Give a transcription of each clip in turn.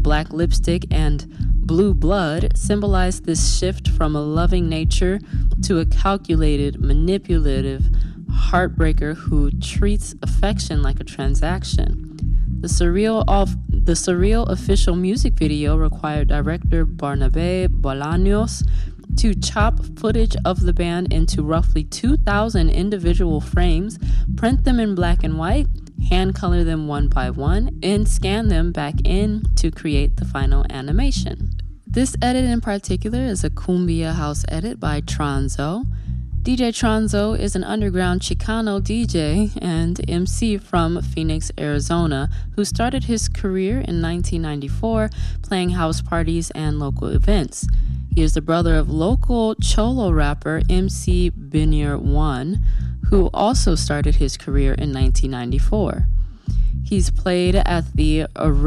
black lipstick and blue blood symbolize this shift from a loving nature to a calculated, manipulative heartbreaker who treats affection like a transaction. The surreal official music video required director Barnabé Bolaños to chop footage of the band into roughly 2,000 individual frames, print them in black and white, hand color them one by one, and scan them back in to create the final animation. This edit in particular is a cumbia house edit by Tronzo. DJ Tronzo is an underground Chicano DJ and MC from Phoenix, Arizona, who started his career in 1994 playing house parties and local events. He is the brother of local Cholo rapper MC Binier One, who also started his career in 1994. He's played at the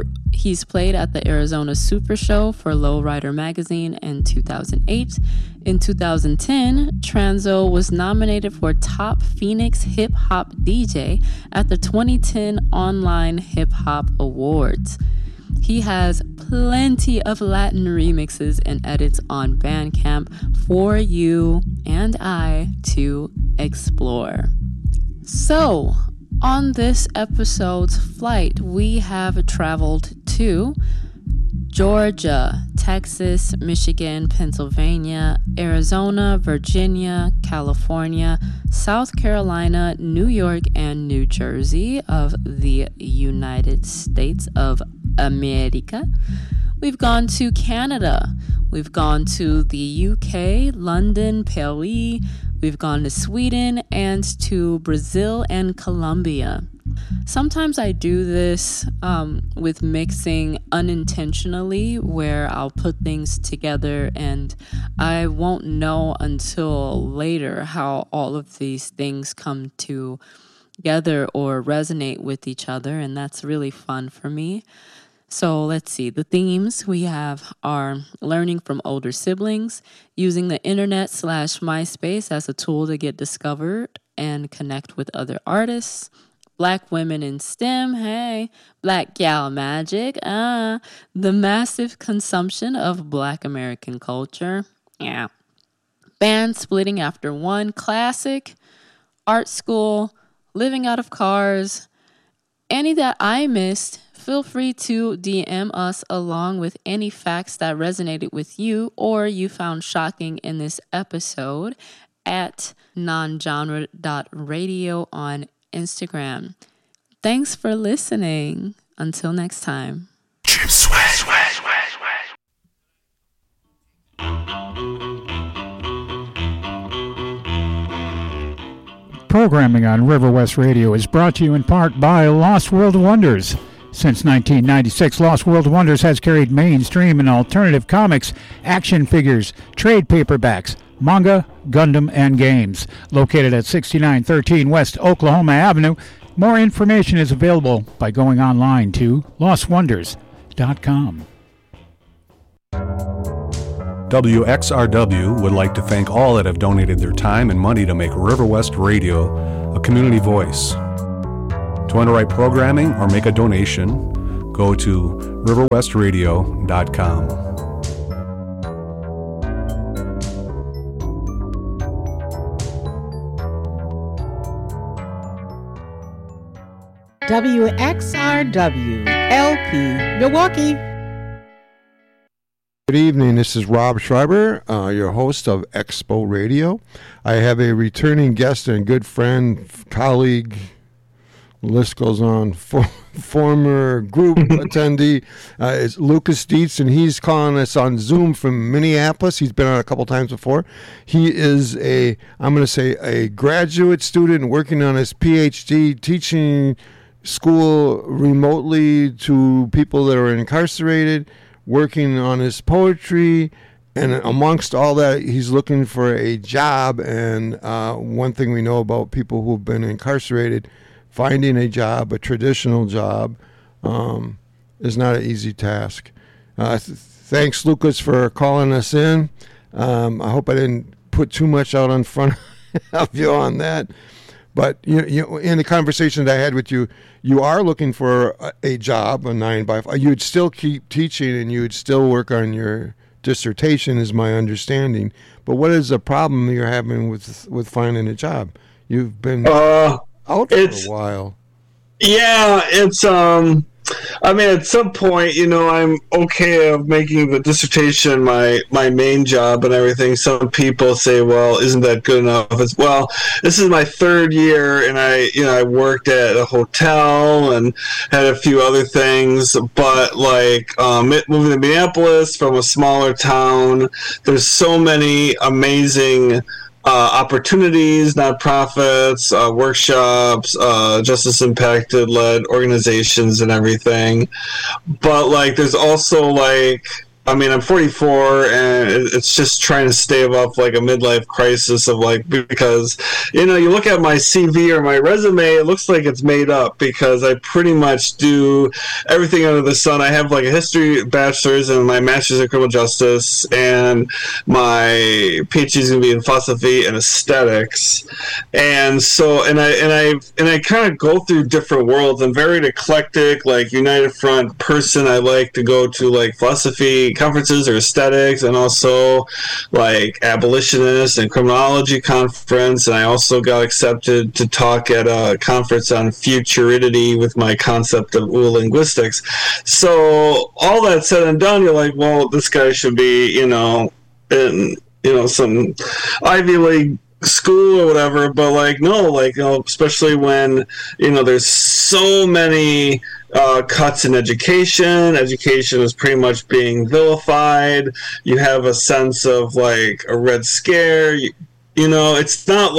Arizona Super Show for Lowrider Magazine in 2008. In 2010, Tronzo was nominated for Top Phoenix Hip Hop DJ at the 2010 Online Hip Hop Awards. He has plenty of Latin remixes and edits on Bandcamp for you and I to explore. So, on this episode's flight, we have traveled to Georgia, Texas, Michigan, Pennsylvania, Arizona, Virginia, California, South Carolina, New York, and New Jersey of the United States of America. We've gone to Canada. We've gone to the UK, London, Paris. We've gone to Sweden and to Brazil and Colombia. Sometimes I do this with mixing unintentionally, where I'll put things together and I won't know until later how all of these things come together or resonate with each other, and that's really fun for me. So let's see, the themes we have are learning from older siblings, using the internet / MySpace as a tool to get discovered and connect with other artists, Black women in STEM, hey, Black gal magic, the massive consumption of Black American culture, yeah, band splitting after one classic, art school, living out of cars, any that I missed. Feel free to DM us along with any facts that resonated with you or you found shocking in this episode at nongenre.radio on Instagram. Thanks for listening. Until next time. Programming on River West Radio is brought to you in part by Lost World Wonders. Since 1996, Lost World Wonders has carried mainstream and alternative comics, action figures, trade paperbacks, manga, Gundam, and games. Located at 6913 West Oklahoma Avenue, more information is available by going online to lostwonders.com. WXRW would like to thank all that have donated their time and money to make River West Radio a community voice. To underwrite programming or make a donation, go to riverwestradio.com. WXRW LP Milwaukee. Good evening, this is Rob Schreiber, your host of Expo Radio. I have a returning guest and good friend, colleague, the list goes on, former group attendee. It's Lucas Dietz, and he's calling us on Zoom from Minneapolis. He's been on a couple times before. He is a graduate student working on his PhD, teaching school remotely to people that are incarcerated, working on his poetry, and amongst all that, he's looking for a job. And one thing we know about people who've been incarcerated, finding a job, a traditional job, is not an easy task. Thanks, Lucas, for calling us in. I hope I didn't put too much out in front of you on that. But you in the conversation that I had with you, you are looking for a job, a 9-by-5. You'd still keep teaching and you'd still work on your dissertation, is my understanding. But what is the problem you're having with finding a job? You've been out for a while. Yeah, it's I mean, at some point, I'm okay of making the dissertation my main job and everything. Some people say, well, isn't that good enough? As well, this is my third year, and I worked at a hotel and had a few other things. But moving to Minneapolis from a smaller town, there's so many amazing opportunities, nonprofits, workshops, justice impacted led organizations and everything. But there's also I'm 44, and it's just trying to stave off a midlife crisis of because you look at my CV or my resume, it looks like it's made up because I pretty much do everything under the sun. I have a history bachelor's and my master's in criminal justice, and my PhD is going to be in philosophy and aesthetics, and so I kind of go through different worlds. I'm very eclectic, United Front person. I like to go to philosophy conferences or aesthetics, and also abolitionist and criminology conference, and I also got accepted to talk at a conference on futuridity with my concept of linguistics. So all that said and done, you're well, this guy should be in some Ivy League school or whatever, but no, especially when there's so many cuts in education is pretty much being vilified. You have a sense of a Red Scare. It's not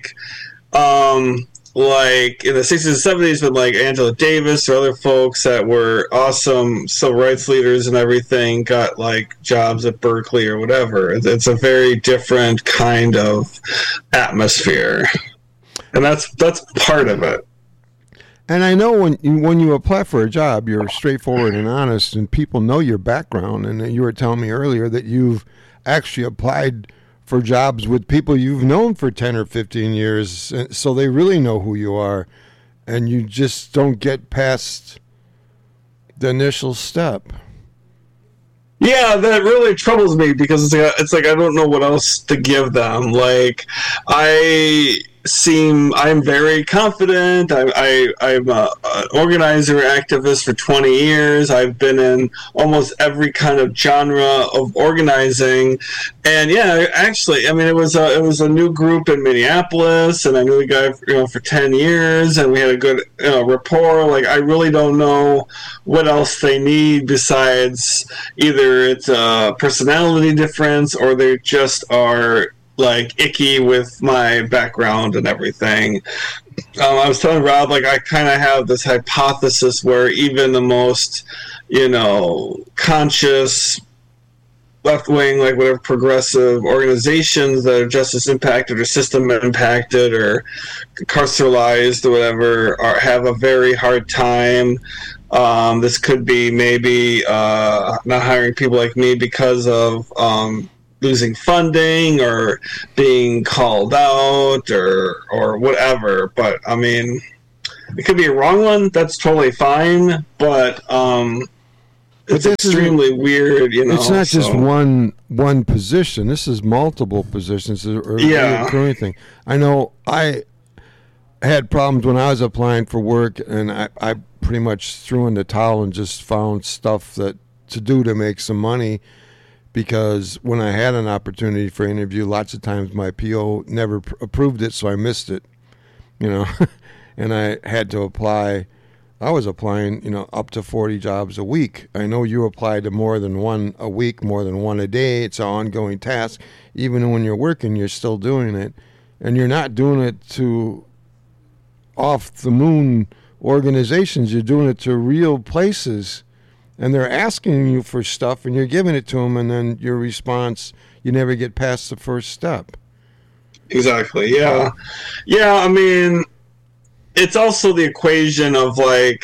in the 60s and 70s with Angela Davis or other folks that were awesome civil rights leaders and everything got jobs at Berkeley or whatever. It's a very different kind of atmosphere, and that's part of it. And I know when you apply for a job, you're straightforward and honest, and people know your background. And you were telling me earlier that you've actually applied for jobs with people you've known for 10 or 15 years, so they really know who you are, and you just don't get past the initial step. Yeah, that really troubles me because it's I don't know what else to give them. I'm very confident. I'm an organizer, activist for 20 years. I've been in almost every kind of genre of organizing, and yeah, actually, it was a new group in Minneapolis, and I knew the guy for 10 years, and we had a good rapport. I really don't know what else they need besides either it's a personality difference or they just are icky with my background and everything. I was telling Rob, I kind of have this hypothesis where even the most, conscious left-wing, whatever progressive organizations that are justice impacted or system impacted or carceralized or whatever have a very hard time. This could be maybe not hiring people like me because of losing funding or being called out or whatever. But it could be a wrong one. That's totally fine. But it's extremely weird. It's not just one position. This is multiple positions or anything. I know I had problems when I was applying for work, and I pretty much threw in the towel and just found stuff to do to make some money. Because when I had an opportunity for an interview, lots of times my PO never approved it, so I missed it, and I had to apply. I was applying, up to 40 jobs a week. I know you apply to more than one a week, more than one a day. It's an ongoing task. Even when you're working, you're still doing it. And you're not doing it to off-the-moon organizations. You're doing it to real places. And they're asking you for stuff, and you're giving it to them, and then your response, you never get past the first step. Exactly, yeah. Yeah, it's also the equation of,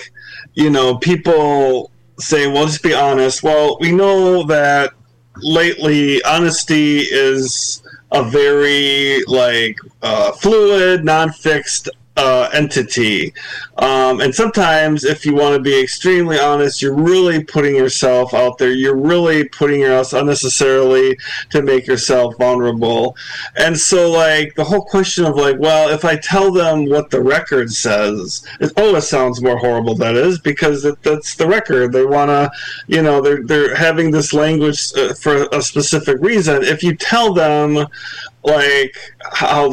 people say, well, just be honest. Well, we know that lately honesty is a very, fluid, non-fixed entity. And sometimes, if you want to be extremely honest, you're really putting yourself out there. You're really putting yourself unnecessarily to make yourself vulnerable. And so, like, the whole question of, like, well, if I tell them what the record says, it sounds more horrible, that is, because that's the record. They want to, they're having this language for a specific reason. If you tell them, like, how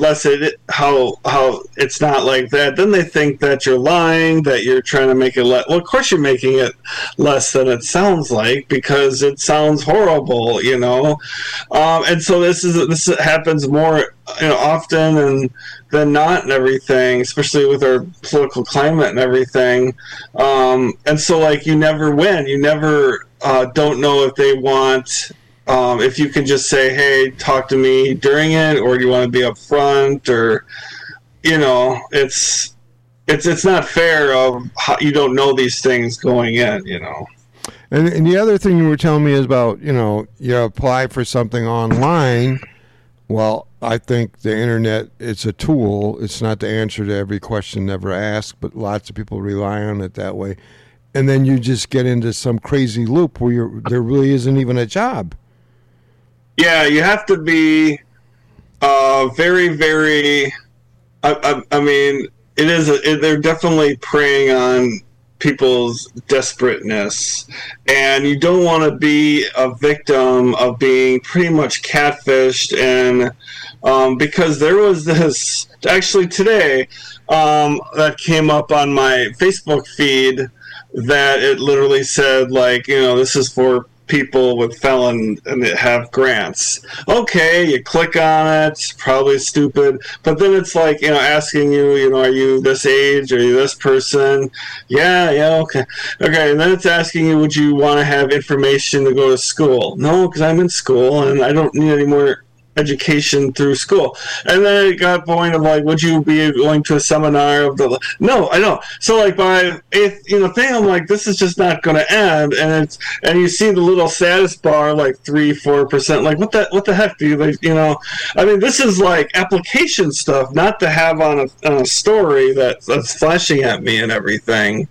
it's not like that, then they think that you're lying, that you're trying to make it well, of course you're making it less than it sounds like, because it sounds horrible, and so this happens more often than not and everything, especially with our political climate and everything, and so, like, you never win. You never don't know if they want, if you can just say, hey, talk to me during it, or do you want to be up front, or, it's not fair of how you don't know these things going in, And the other thing you were telling me is about, you apply for something online. Well, I think the internet, it's a tool. It's not the answer to every question never asked, but lots of people rely on it that way. And then you just get into some crazy loop where there really isn't even a job. Yeah, you have to be very, very. I mean, they're definitely preying on people's desperateness, and you don't want to be a victim of being pretty much catfished. And because there was this actually today that came up on my Facebook feed that it literally said, like, this is for people with felon and that have grants. Okay, you click on it, probably stupid, but then it's like, asking you, are you this age? Are you this person? Yeah, okay. And then it's asking you, would you want to have information to go to school? No, because I'm in school and I don't need any more education through school. And then it got point of, like, would you be going to a seminar of the? No, I don't. So, like, by eighth, thing, I'm like, this is just not going to end. And you see the little status bar, like 3-4%. Like, what the heck do you, like, I mean, this is like application stuff, not to have on a story that's flashing at me and everything.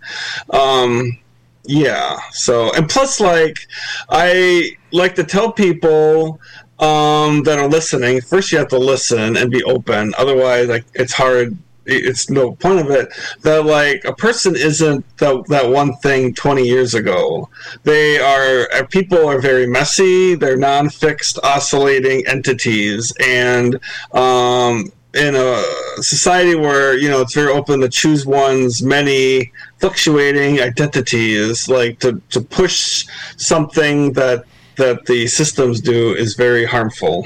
Yeah. So, and plus, like, I like to tell people that are listening, first you have to listen and be open. Otherwise, like, it's hard. It's no point of it. That, like, a person isn't that one thing 20 years ago. People are very messy. They're non-fixed, oscillating entities, and in a society where it's very open to choose one's many fluctuating identities, like to push something that the systems do is very harmful.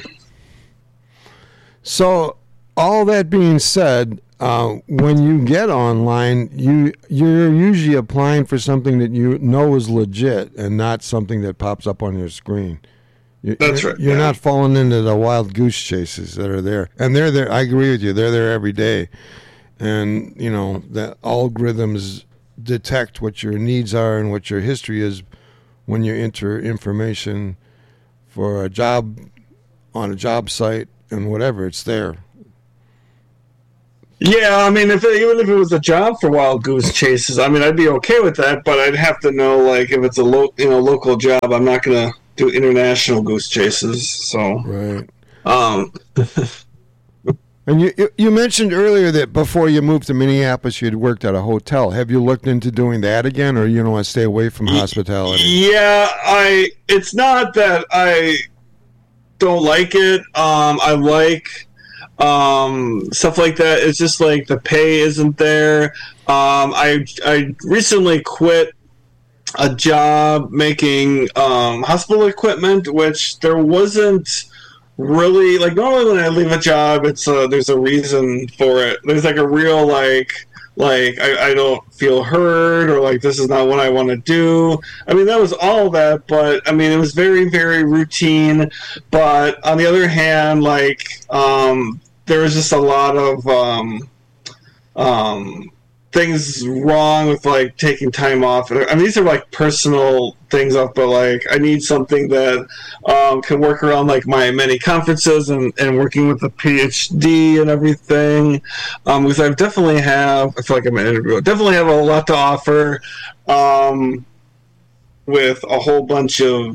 So, all that being said, when you get online, you're usually applying for something that you know is legit and not something that pops up on your screen. That's right. You're not falling into the wild goose chases that are there. And they're there. I agree with you. They're there every day. And, the algorithms detect what your needs are and what your history is when you enter information for a job on a job site and whatever, it's there. Yeah, I mean, even if it was a job for wild goose chases, I mean, I'd be okay with that, but I'd have to know, like, if it's a local job, I'm not going to do international goose chases. So right. And you mentioned earlier that before you moved to Minneapolis, you'd worked at a hotel. Have you looked into doing that again, or you want to stay away from hospitality? Yeah, it's not that I don't like it. I like stuff like that. It's just like the pay isn't there. I recently quit a job making hospital equipment, which there wasn't really, like, normally when I leave a job, it's there's a reason for it. There's like a real like I don't feel heard, or like this is not what I want to do. I mean, that was all that, but I mean, it was very, very routine. But on the other hand, like there was just a lot of things wrong with like taking time off. I mean, these are like personal things off, but like I need something that can work around like my many conferences and working with the PhD and everything. Because I definitely have, I feel like I'm an interviewer, definitely have a lot to offer with a whole bunch of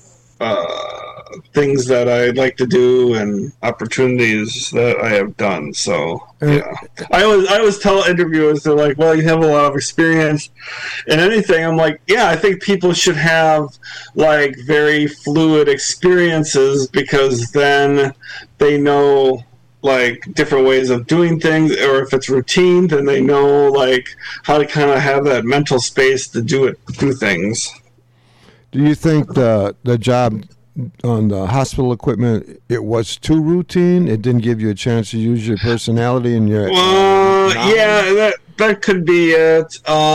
things that I'd like to do and opportunities that I have done. So yeah, I always tell interviewers, they're like, well, you have a lot of experience in anything. I'm like, yeah, I think people should have like very fluid experiences, because then they know like different ways of doing things, or if it's routine, then they know like how to kind of have that mental space to do things. Do you think the job on the hospital equipment, it was too routine? It didn't give you a chance to use your personality and your yeah, that could be it.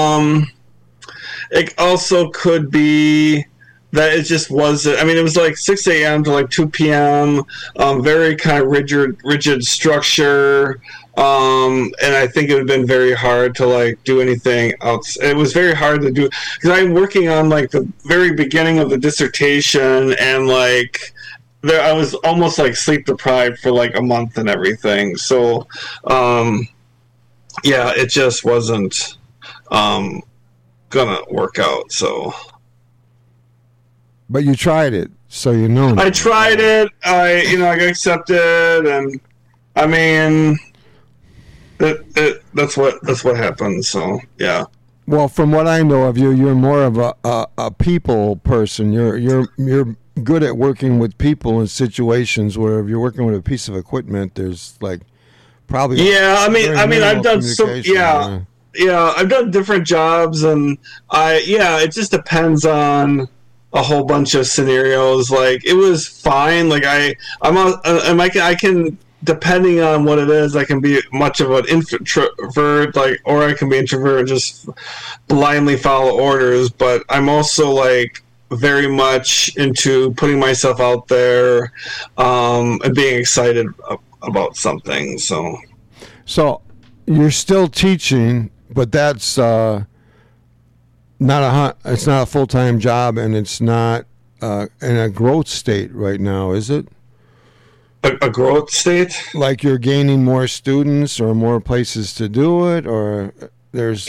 It also could be that it just wasn't. I mean, it was like 6 a.m. to like 2 p.m. Very kind of rigid structure. And I think it would have been very hard to like do anything else. It was very hard to do, because I'm working on like the very beginning of the dissertation, and like I was almost like sleep deprived for like a month and everything. So, yeah, it just wasn't gonna work out. So, but you tried it, so you know. I tried it. I got accepted, and I mean. That's what happened. So yeah. Well, from what I know of you, you're more of a people person. You're good at working with people in situations where if you're working with a piece of equipment, there's like probably I mean I've done some I've done different jobs, and it just depends on a whole bunch of scenarios. Like it was fine. Like I can. Depending on what it is, I can be much of an introvert, or I can be introvert and just blindly follow orders. But I'm also like very much into putting myself out there and being excited about something. So you're still teaching, but that's it's not a full-time job, and it's not in a growth state right now, is it? A growth state? Like you're gaining more students or more places to do it, or there's...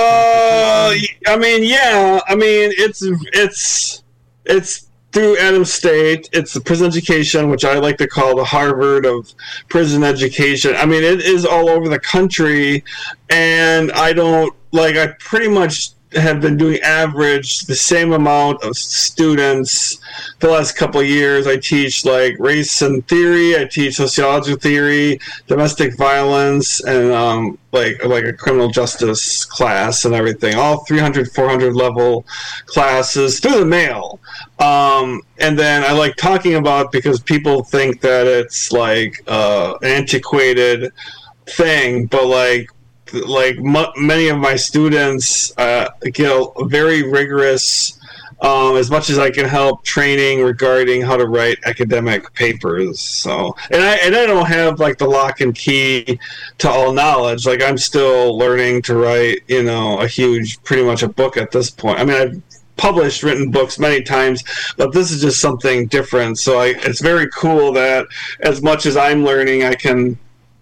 It's through Adams State. It's the prison education, which I like to call the Harvard of prison education. I mean, it is all over the country, and I pretty much have been doing average the same amount of students the last couple of years. I teach like race and theory, I teach sociology theory, domestic violence, and like a criminal justice class and everything, all 300, 400 level classes through the mail. And then I like talking about it because people think that it's like an antiquated thing, but many of my students get a very rigorous, as much as I can help, training regarding how to write academic papers. So, and I don't have like the lock and key to all knowledge. Like I'm still learning to write, pretty much a book at this point. I mean, I've published written books many times, but this is just something different. So it's very cool that as much as I'm learning, I can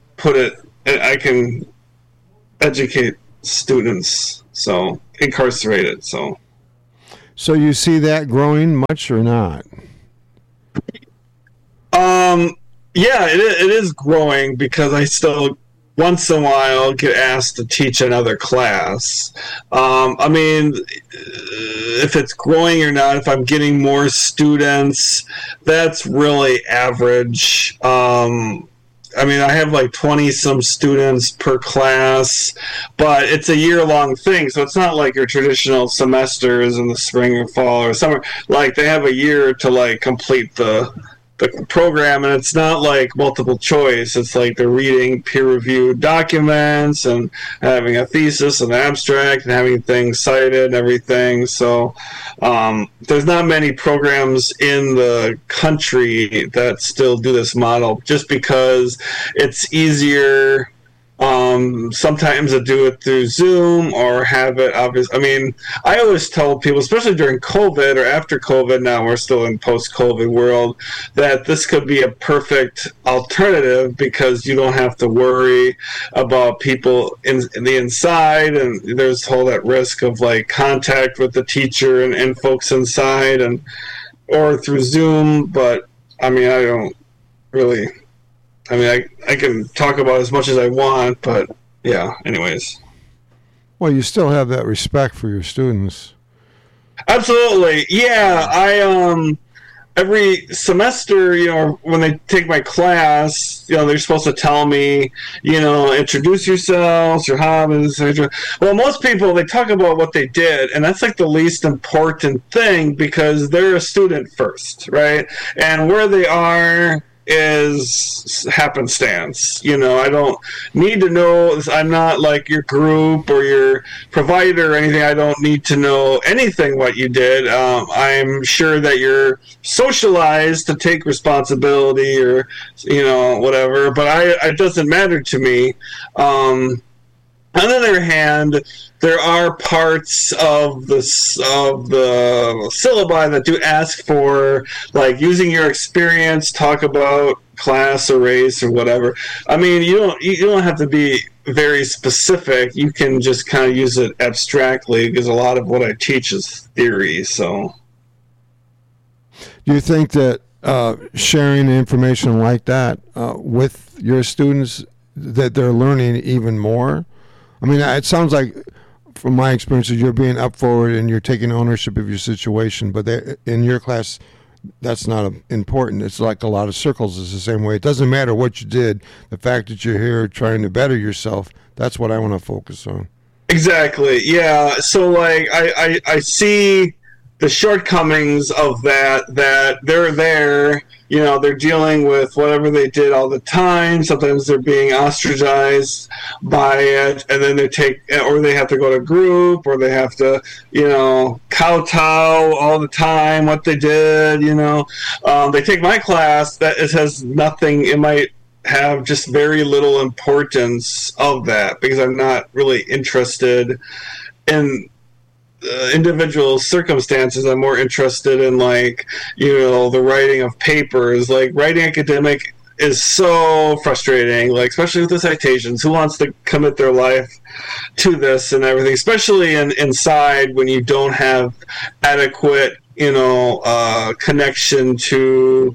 educate students, so incarcerated. So you see that growing much or not? It is growing, because I still once in a while get asked to teach another class. I mean, if it's growing or not, if I'm getting more students, that's really average. I mean, I have like 20-some students per class, but it's a year-long thing, so it's not like your traditional semesters in the spring or fall or summer. Like, they have a year to, like, complete the program, and it's not like multiple choice. It's like they're reading peer-reviewed documents and having a thesis and abstract and having things cited and everything. So there's not many programs in the country that still do this model, just because it's easier Sometimes I do it through Zoom or have it obvious. I mean, I always tell people, especially during COVID or after COVID, now we're still in post-COVID world, that this could be a perfect alternative because you don't have to worry about people in the inside, and there's whole that risk of like contact with the teacher and folks inside, and or through Zoom. But I mean, I don't really. I mean, I can talk about as much as I want, but yeah, anyways. Well, you still have that respect for your students. Absolutely. Yeah, I every semester, you know, when they take my class, you know, they're supposed to tell me, you know, introduce yourselves, your hobbies, etc. Well, most people, they talk about what they did, and that's like the least important thing because they're a student first, right? And where they are is happenstance. You know, I don't need to know. I'm not like your group or your provider or anything. I don't need to know anything what you did. I'm sure that you're socialized to take responsibility or, you know, whatever, but it doesn't matter to me. On the other hand, there are parts of the syllabi that do ask for, like, using your experience, talk about class or race or whatever. I mean, you don't have to be very specific. You can just kind of use it abstractly because a lot of what I teach is theory. So, do you think that sharing information like that with your students, that they're learning even more? I mean, it sounds like, from my experiences, you're being up forward and you're taking ownership of your situation. But in your class, that's not important. It's like a lot of circles. It's the same way. It doesn't matter what you did. The fact that you're here trying to better yourself, that's what I want to focus on. Exactly. Yeah. So, like, I see the shortcomings of that they're there. You know, they're dealing with whatever they did all the time. Sometimes they're being ostracized by it, and then they have to go to group, or they have to, you know, kowtow all the time what they did. You know, they take my class that it has nothing. It might have just very little importance of that because I'm not really interested in individual circumstances. I'm more interested in, like, you know, the writing of papers. Like, writing academic is so frustrating, like, especially with the citations. Who wants to commit their life to this and everything, especially inside when you don't have adequate, you know, connection to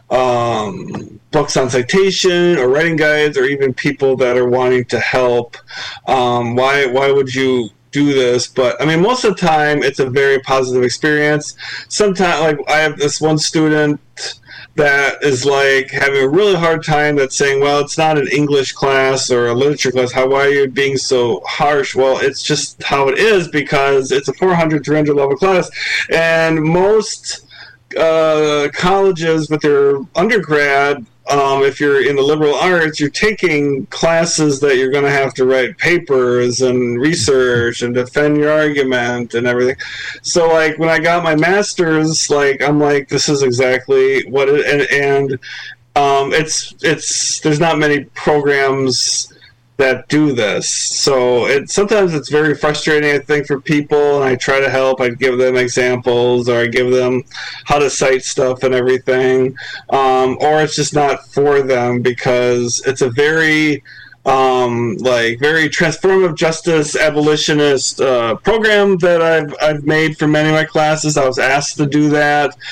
books on citation or writing guides or even people that are wanting to help. Why would you do this? But I mean, most of the time it's a very positive experience. Sometimes, like, I have this one student that is like having a really hard time that's saying, well, it's not an English class or a literature class. Why are you being so harsh? Well, it's just how it is because it's a 400, 300 level class. And most colleges with their undergrad, if you're in the liberal arts, you're taking classes that you're going to have to write papers and research and defend your argument and everything. So, like, when I got my master's, like, I'm like, this is exactly what it, and it's there's not many programs that do this. So sometimes it's very frustrating, I think, for people, and I try to help. I give them examples, or I give them how to cite stuff and everything, or it's just not for them because it's a very very transformative justice abolitionist program that I've made for many of my classes. I was asked to do that.